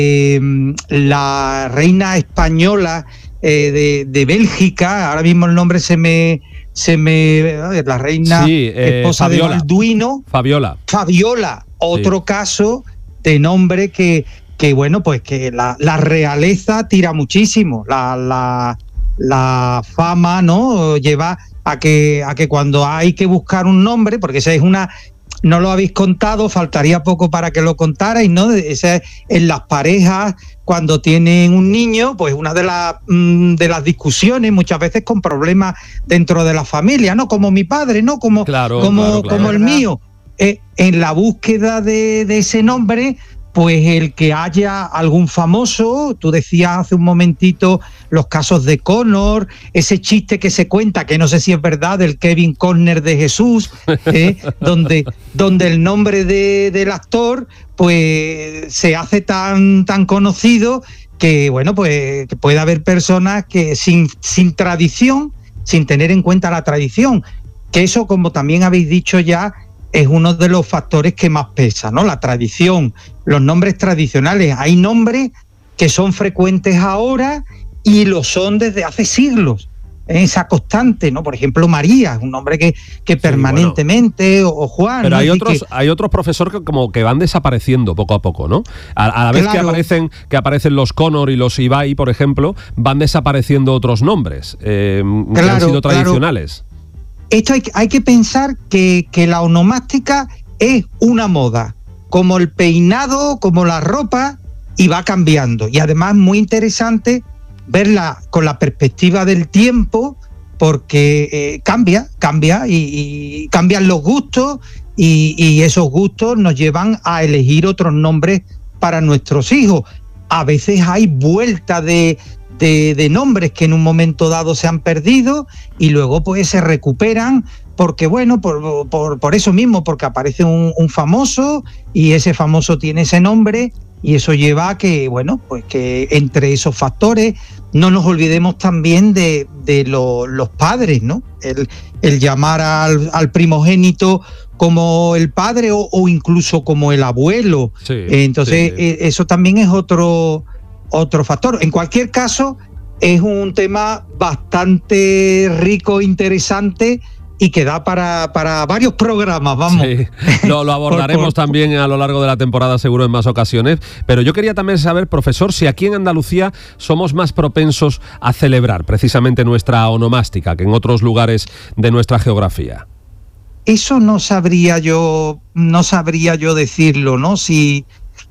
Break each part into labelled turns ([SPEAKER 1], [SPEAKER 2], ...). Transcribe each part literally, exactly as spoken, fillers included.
[SPEAKER 1] eh, la reina española eh, de, de Bélgica, ahora mismo el nombre se me... se me la reina
[SPEAKER 2] sí, eh,
[SPEAKER 1] esposa
[SPEAKER 2] Fabiola.
[SPEAKER 1] de Balduino.
[SPEAKER 2] Fabiola.
[SPEAKER 1] Fabiola, otro
[SPEAKER 2] sí.
[SPEAKER 1] caso de nombre que, que bueno, pues que la, la realeza tira muchísimo. La, la, la fama, ¿no? Lleva a que, a que cuando hay que buscar un nombre, porque esa es una... No lo habéis contado, faltaría poco para que lo contarais, ¿no? Ese, en las parejas, cuando tienen un niño, pues una de, la, de las discusiones, muchas veces con problemas dentro de la familia, ¿no? Como mi padre, ¿no? Como,
[SPEAKER 2] claro,
[SPEAKER 1] como,
[SPEAKER 2] claro, claro.
[SPEAKER 1] como el mío. Eh, en la búsqueda de, de ese nombre, pues el que haya algún famoso, tú decías hace un momentito los casos de Connor, ese chiste que se cuenta, que no sé si es verdad, del Kevin Costner de Jesús, eh, donde, donde el nombre de, del actor pues se hace tan, tan conocido que, bueno, pues que puede haber personas que sin, sin tradición, sin tener en cuenta la tradición, que eso, como también habéis dicho ya, es uno de los factores que más pesa, ¿no? La tradición, los nombres tradicionales. Hay nombres que son frecuentes ahora y lo son desde hace siglos. Esa constante, ¿no? Por ejemplo, María, un nombre que, que permanentemente, sí, bueno. o, o Juan.
[SPEAKER 2] Pero
[SPEAKER 1] ¿no?
[SPEAKER 2] hay otros,
[SPEAKER 1] que...
[SPEAKER 2] hay otros profesores que como que van desapareciendo poco a poco, ¿no? A, a la vez claro. que aparecen, que aparecen los Connor y los Ibai, por ejemplo, van desapareciendo otros nombres eh, claro, que han sido tradicionales.
[SPEAKER 1] Claro. Esto hay, hay que pensar que, que la onomástica es una moda, como el peinado, como la ropa, y va cambiando. Y además muy interesante verla con la perspectiva del tiempo, porque eh, cambia, cambia, y, y cambian los gustos, y, y esos gustos nos llevan a elegir otros nombres para nuestros hijos. A veces hay vuelta de... De, de nombres que en un momento dado se han perdido y luego pues se recuperan porque bueno, por, por, por eso mismo, porque aparece un, un famoso y ese famoso tiene ese nombre y eso lleva a que, bueno, pues que entre esos factores no nos olvidemos también de, de lo, los padres, ¿no? El, el llamar al, al primogénito como el padre o, o incluso como el abuelo.
[SPEAKER 2] Sí,
[SPEAKER 1] Entonces
[SPEAKER 2] sí, sí.
[SPEAKER 1] eso también es otro... otro factor. En cualquier caso, es un tema bastante rico, interesante y que da para, para varios programas, vamos.
[SPEAKER 2] Sí, lo, lo abordaremos por, por, también a lo largo de la temporada, seguro, en más ocasiones. Pero yo quería también saber, profesor, si aquí en Andalucía somos más propensos a celebrar precisamente nuestra onomástica que en otros lugares de nuestra geografía.
[SPEAKER 1] Eso no sabría yo, no sabría yo decirlo, ¿no? Si...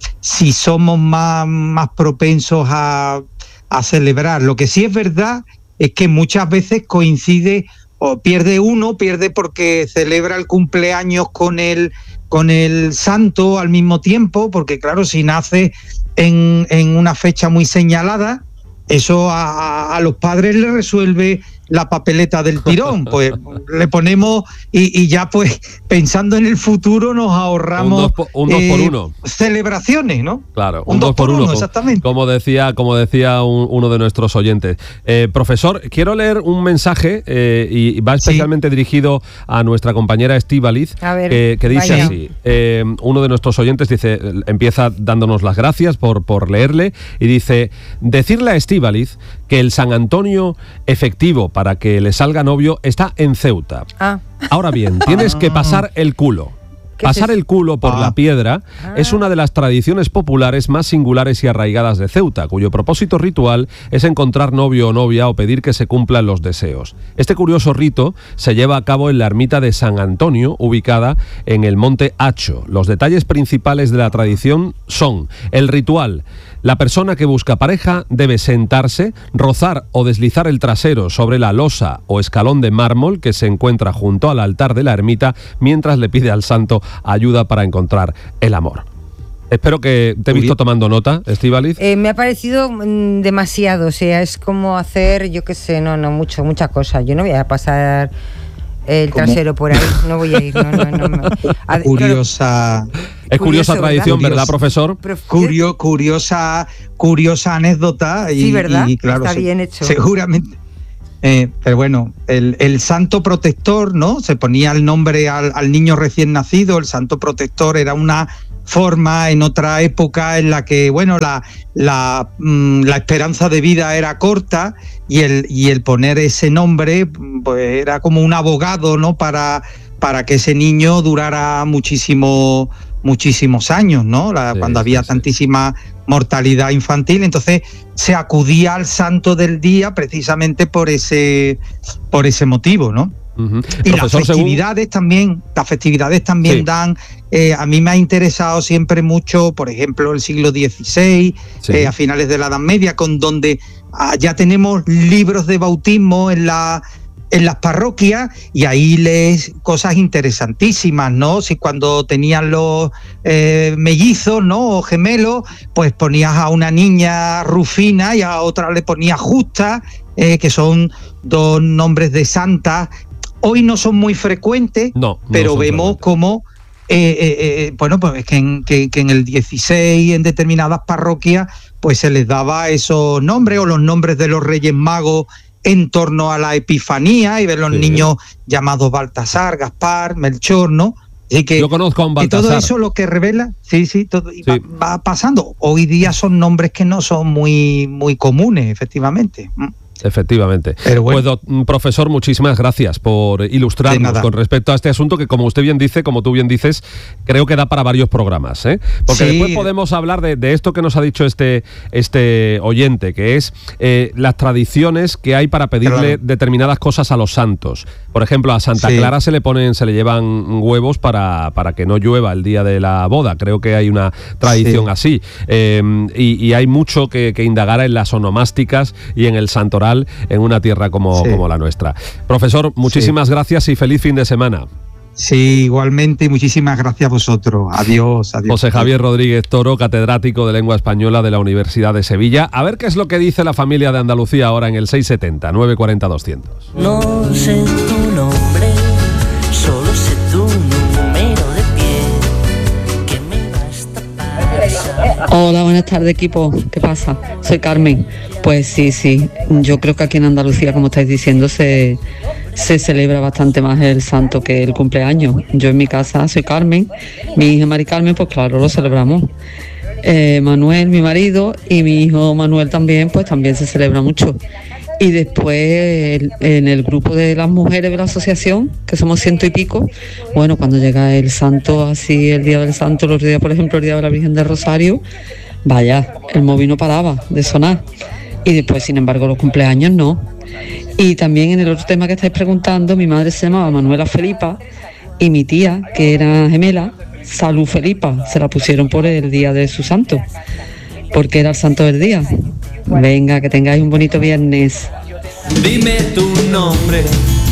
[SPEAKER 1] si somos más, más propensos a, a celebrar. Lo que sí es verdad es que muchas veces coincide, o pierde uno, pierde porque celebra el cumpleaños con el, con el santo al mismo tiempo, porque claro, si nace en, en una fecha muy señalada, eso a, a los padres les resuelve la papeleta del tirón, pues le ponemos y, y ya pues pensando en el futuro nos ahorramos
[SPEAKER 2] un dos por, un dos eh, por uno
[SPEAKER 1] celebraciones, ¿no?
[SPEAKER 2] Claro, un, un dos, dos por uno, uno
[SPEAKER 1] exactamente.
[SPEAKER 2] Como decía, como decía un, uno de nuestros oyentes. Eh, profesor, quiero leer un mensaje eh, y va especialmente sí. dirigido a nuestra compañera Estíbaliz, eh, que dice vaya. así. Eh, uno de nuestros oyentes dice, empieza dándonos las gracias por, por leerle y dice: decirle a Estíbaliz que el San Antonio efectivo para que le salga novio está en Ceuta. Ah. Ahora bien, tienes que pasar el culo. Pasar el culo por ah. la piedra ah. es una de las tradiciones populares más singulares y arraigadas de Ceuta, cuyo propósito ritual es encontrar novio o novia o pedir que se cumplan los deseos. Este curioso rito se lleva a cabo en la ermita de San Antonio, ubicada en el Monte Hacho. Los detalles principales de la tradición son el ritual. La persona que busca pareja debe sentarse, rozar o deslizar el trasero sobre la losa o escalón de mármol que se encuentra junto al altar de la ermita mientras le pide al santo ayuda para encontrar el amor. Espero que te he visto tomando nota, Estíbaliz.
[SPEAKER 3] Eh, me ha parecido mm, demasiado, o sea, es como hacer, yo qué sé, no, no, mucho, mucha cosa. Yo no voy a pasar el ¿Cómo? trasero por ahí, no voy a ir, no, no, no. no. A,
[SPEAKER 1] curiosa...
[SPEAKER 2] Es curiosa tradición, ¿verdad, ¿verdad profesor?
[SPEAKER 1] Curio, curiosa, curiosa anécdota. Y,
[SPEAKER 3] sí, ¿verdad?
[SPEAKER 1] Y, claro,
[SPEAKER 3] está
[SPEAKER 1] se,
[SPEAKER 3] bien hecho.
[SPEAKER 1] Seguramente. Eh, pero bueno, el, el santo protector, ¿no? Se ponía el nombre al, al niño recién nacido. El santo protector era una forma, en otra época en la que, bueno, la, la, la esperanza de vida era corta y el, y el poner ese nombre pues era como un abogado, ¿no? Para, para que ese niño durara muchísimo, muchísimos años, ¿no? La, sí, cuando había sí, tantísima sí. mortalidad infantil, entonces se acudía al santo del día precisamente por ese, por ese motivo, ¿no? Uh-huh. Y Profesor, las festividades según... también, las festividades también sí. dan, eh, a mí me ha interesado siempre mucho, por ejemplo, el siglo dieciséis, sí. eh, a finales de la Edad Media, con donde ah, ya tenemos libros de bautismo en la en las parroquias y ahí lees cosas interesantísimas, ¿no? Si cuando tenían los eh, mellizos, ¿no? O gemelos, pues ponías a una niña Rufina y a otra le ponías Justa, eh, que son dos nombres de santas. Hoy no son muy frecuentes, no, no pero vemos como, eh, eh, eh, bueno, pues es que en, que, que en el dieciséis, en determinadas parroquias, pues se les daba esos nombres, o los nombres de los Reyes Magos en torno a la Epifanía, y ver los sí. niños llamados Baltasar, Gaspar, Melchor, ¿no? Así que,
[SPEAKER 2] yo conozco a un Baltasar.
[SPEAKER 1] Y todo eso lo que revela, sí, sí, todo sí. Va, va pasando. Hoy día son nombres que no son muy, muy comunes, efectivamente.
[SPEAKER 2] Efectivamente.
[SPEAKER 1] Pero bueno.
[SPEAKER 2] Pues, profesor, muchísimas gracias por ilustrarnos con respecto a este asunto que, como usted bien dice, como tú bien dices, creo que da para varios programas, ¿eh? Porque sí. después podemos hablar de, de esto que nos ha dicho este, este oyente, que es eh, las tradiciones que hay para pedirle claro. determinadas cosas a los santos. Por ejemplo, a Santa sí. Clara se le ponen, se le llevan huevos para, para que no llueva el día de la boda. Creo que hay una tradición sí. así. Eh, y, y hay mucho que, que indagar en las onomásticas y en el santoral en una tierra como, sí. como la nuestra. Profesor, muchísimas sí. gracias y feliz fin de semana.
[SPEAKER 1] Sí, igualmente, y muchísimas gracias a vosotros. Adiós, adiós.
[SPEAKER 2] José Javier Rodríguez Toro, catedrático de Lengua Española de la Universidad de Sevilla. A ver qué es lo que dice la familia de Andalucía ahora en el seis setenta, nueve cuarenta, doscientos.
[SPEAKER 4] No sé tu nombre, solo sé tu número de pie, que me basta para...
[SPEAKER 5] Hola, buenas tardes, equipo. ¿Qué pasa? Soy Carmen. Pues sí, sí. Yo creo que aquí en Andalucía, como estáis diciendo, se, se celebra bastante más el santo que el cumpleaños. Yo en mi casa soy Carmen, mi hija Mari Carmen, pues claro, lo celebramos. Eh, Manuel, mi marido, y mi hijo Manuel también, pues también se celebra mucho. Y después en el grupo de las mujeres de la asociación, que somos ciento y pico, bueno, cuando llega el santo, así el día del santo, los días, por ejemplo, el día de la Virgen del Rosario, vaya, el móvil no paraba de sonar. Y después, sin embargo, los cumpleaños no. Y también en el otro tema que estáis preguntando, mi madre se llamaba Manuela Felipa y mi tía, que era gemela, Salud Felipa, se la pusieron por el día de su santo, porque era el santo del día. Venga, que tengáis un bonito viernes.
[SPEAKER 4] Dime tu nombre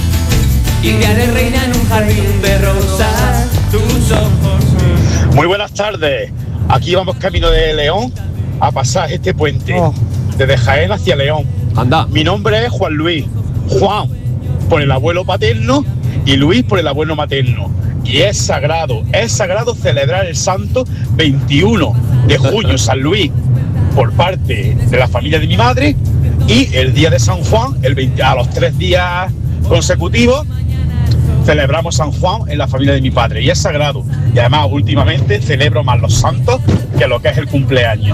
[SPEAKER 4] y te haré reina en un jardín de rosas, tus ojos.
[SPEAKER 6] Muy buenas tardes. Aquí vamos camino de León a pasar este puente. Oh. Desde Jaén hacia León.
[SPEAKER 2] Anda.
[SPEAKER 6] Mi nombre es Juan Luis. Juan por el abuelo paterno y Luis por el abuelo materno. Y es sagrado, es sagrado celebrar el santo veintiuno de junio, San Luis, por parte de la familia de mi madre, y el día de San Juan, el veinte, a los tres días consecutivos, celebramos San Juan en la familia de mi padre. Y es sagrado. Y además, últimamente, celebro más los santos que lo que es el cumpleaños.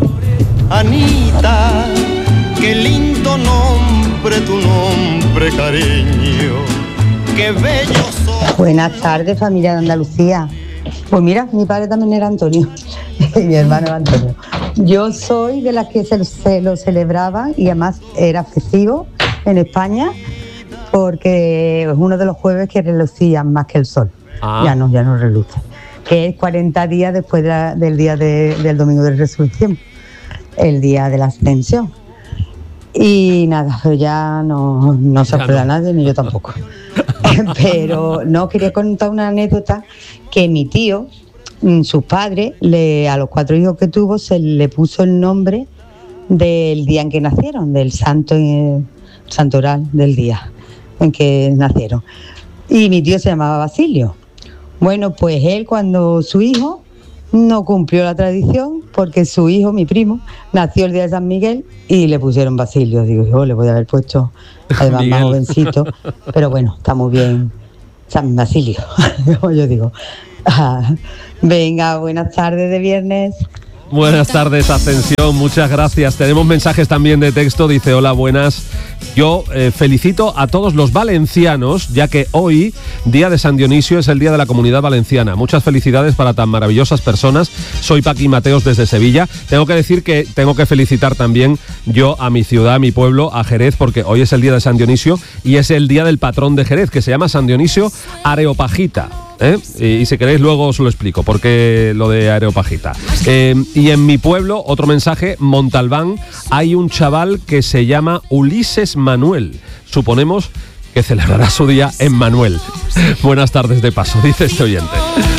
[SPEAKER 7] Anita, qué lindo nombre, tu nombre, cariño, qué bello sos.
[SPEAKER 8] Buenas tardes, familia de Andalucía. Pues mira, mi padre también era Antonio, y mi hermano era Antonio. Yo soy de las que se, se lo celebraban, y además era festivo en España, porque es uno de los jueves que relucían más que el sol. Ah. Ya no, ya no reluce. Que es cuarenta días después de la, del día de, del Domingo de Resurrección, el día de la Ascensión. Y nada, pero ya no, no se acuerda no. nadie, ni yo tampoco. Pero no, quería contar una anécdota que mi tío, sus padres, le, a los cuatro hijos que tuvo, se le puso el nombre del día en que nacieron, del santo, eh, santoral del día en que nacieron. Y mi tío se llamaba Basilio. Bueno, pues él, cuando su hijo no cumplió la tradición, porque su hijo, mi primo, nació el día de San Miguel y le pusieron Basilio. Digo, yo le voy a haber puesto además más jovencito, pero bueno, está muy bien San Basilio, como yo digo. Ah, venga, buenas tardes de viernes.
[SPEAKER 2] Buenas tardes, Ascensión, muchas gracias. Tenemos mensajes también de texto, dice: hola, buenas. Yo eh, felicito a todos los valencianos, ya que hoy, día de San Dionisio, es el día de la Comunidad Valenciana. Muchas felicidades para tan maravillosas personas. Soy Paqui Mateos desde Sevilla. Tengo que decir que tengo que felicitar también yo a mi ciudad, a mi pueblo, a Jerez, porque hoy es el día de San Dionisio y es el día del patrón de Jerez, que se llama San Dionisio Areopagita. ¿Eh? Y, y si queréis luego os lo explico porque lo de Areopagita. Eh, y en mi pueblo, otro mensaje: Montalbán, hay un chaval que se llama Ulises Manuel. Suponemos que celebrará su día en Manuel. Buenas tardes de paso, dice este oyente.